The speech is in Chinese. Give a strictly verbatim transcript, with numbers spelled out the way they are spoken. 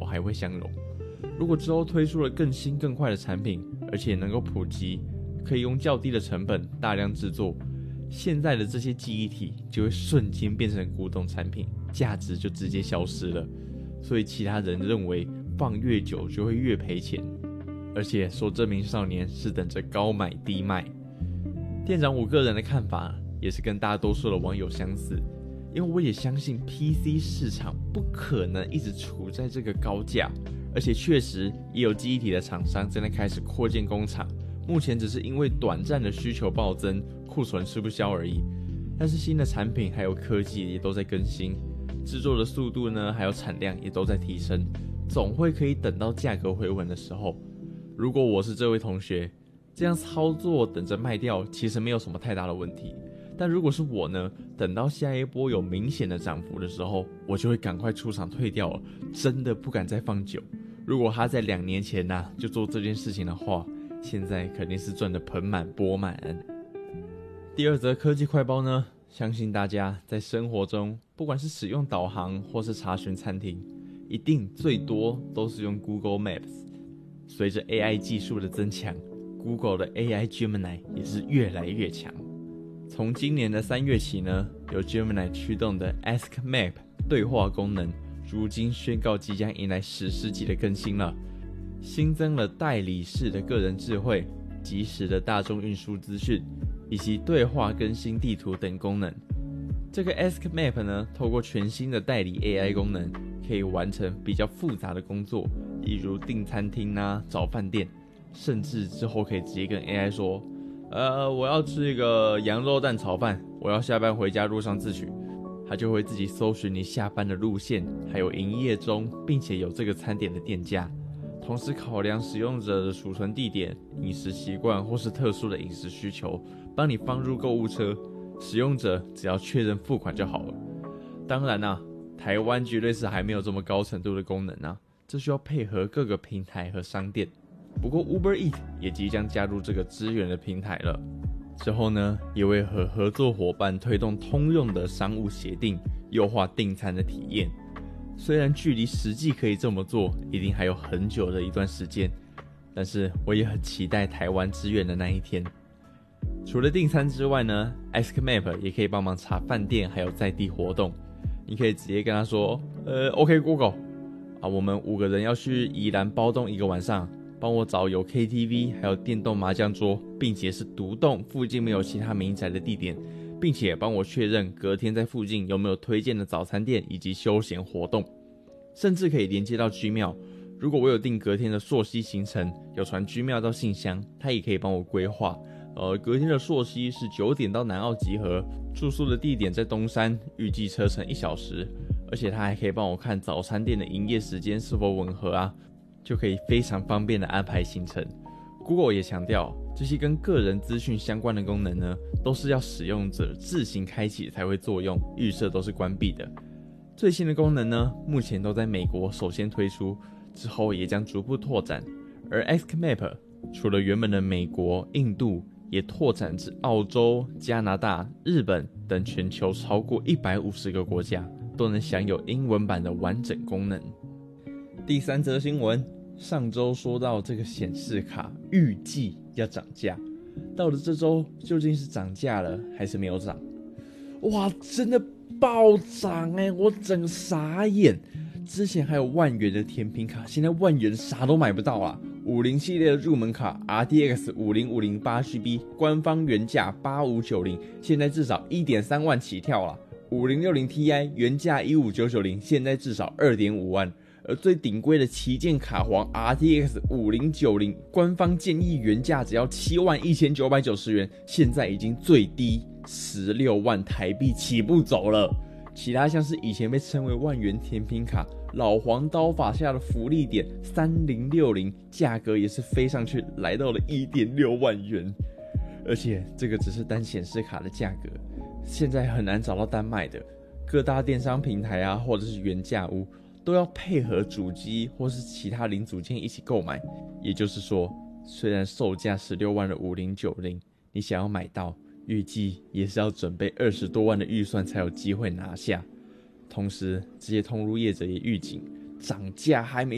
还会相容。如果之后推出了更新更快的产品，而且能够普及，可以用较低的成本大量制作，现在的这些记忆体就会瞬间变成古董产品，价值就直接消失了。所以其他人认为放越久就会越赔钱，而且说这名少年是等着高买低卖。店长我个人的看法也是跟大多数的网友相似，因为我也相信 P C 市场不可能一直处在这个高价，而且确实也有记忆体的厂商正在开始扩建工厂，目前只是因为短暂的需求暴增，库存吃不消而已。但是新的产品还有科技也都在更新，制作的速度呢，还有产量也都在提升，总会可以等到价格回稳的时候。如果我是这位同学，这样操作等着卖掉，其实没有什么太大的问题。但如果是我呢，等到下一波有明显的涨幅的时候，我就会赶快出场退掉了，真的不敢再放久。如果他在两年前啊就做这件事情的话，现在肯定是赚得盆满钵满。第二则科技快报呢，相信大家在生活中，不管是使用导航或是查询餐厅，一定最多都是用 Google Maps。随着 A I 技术的增强， Google 的 A I Gemini 也是越来越强。从今年的三月起呢，由 Gemini 驱动的 Ask Map 对话功能，如今宣告即将迎来史诗级的更新了。新增了代理式的个人智慧、即时的大众运输资讯，以及对话更新地图等功能。这个 Ask Map 呢，透过全新的代理 A I 功能，可以完成比较复杂的工作，例如订餐厅啊、找饭店，甚至之后可以直接跟 A I 说，呃，我要吃一个羊肉蛋炒饭，我要下班回家路上自取。它就会自己搜寻你下班的路线，还有营业中并且有这个餐点的店家，同时考量使用者的储存地点、饮食习惯或是特殊的饮食需求，帮你放入购物车。使用者只要确认付款就好了。当然啊，台湾绝对是还没有这么高程度的功能啊，这需要配合各个平台和商店。不过 Uber Eats 也即将加入这个支援的平台了。之后呢，也会和合作伙伴推动通用的商务协定，优化订餐的体验。虽然距离实际可以这么做，一定还有很久的一段时间，但是我也很期待台湾支援的那一天。除了订餐之外呢 ，Ask Map 也可以帮忙查饭店还有在地活动。你可以直接跟他说，呃 ，OK Google， 啊，我们五个人要去宜兰包栋一个晚上，帮我找有 K T V 还有电动麻将桌，并且是独栋，附近没有其他民宅的地点，并且帮我确认隔天在附近有没有推荐的早餐店以及休闲活动，甚至可以连接到 Gmail。如果我有订隔天的溯溪行程，有传 Gmail 到信箱，它也可以帮我规划。呃，隔天的溯溪是九点到南澳集合，住宿的地点在东山，预计车程一小时，而且它还可以帮我看早餐店的营业时间是否吻合啊，就可以非常方便的安排行程。Google 也强调，这些跟个人资讯相关的功能呢，都是要使用者自行开启才会作用，预设都是关闭的。最新的功能呢，目前都在美国首先推出，之后也将逐步拓展。而 Ask Map 除了原本的美国、印度，也拓展至澳洲、加拿大、日本等全球超过一百五十个国家，都能享有英文版的完整功能。第三则新闻，上周说到这个显示卡预计要涨价，到了这周究竟是涨价了还是没有涨？哇，真的暴涨欸，我整个傻眼。之前还有万元的甜品卡，现在万元啥都买不到啦。五零系列的入门卡 R T X 五零五零 八 G B 官方原价八千五百九十，现在至少 一点三万起跳啦。五零六零 Ti 原价一五九九零，现在至少 二点五万。而最顶规的旗舰卡皇 R T X 五零九零，官方建议原价只要七万一千九百九十元，现在已经最低十六万台币起步走了。其他像是以前被称为万元甜品卡老黄刀法下的福利点三零六零，价格也是飞上去，来到了 一点六万元。而且这个只是单显示卡的价格，现在很难找到单卖的，各大电商平台啊，或者是原价屋都要配合主机或是其他零组件一起购买。也就是说，虽然售价十六万的五零九零，你想要买到，预计也是要准备二十多万的预算才有机会拿下。同时，这些通路业者也预警，涨价还没